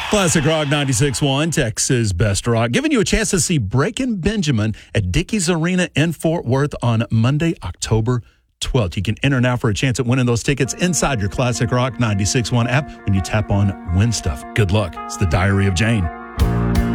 Classic Rock 96.1, Texas Best Rock, giving you a chance to see Breaking Benjamin at Dickies Arena in Fort Worth on Monday, October 12th. You can enter now for a chance at winning those tickets inside your Classic Rock 96.1 app when you tap on Win Stuff. Good luck. It's the Diary of Jane.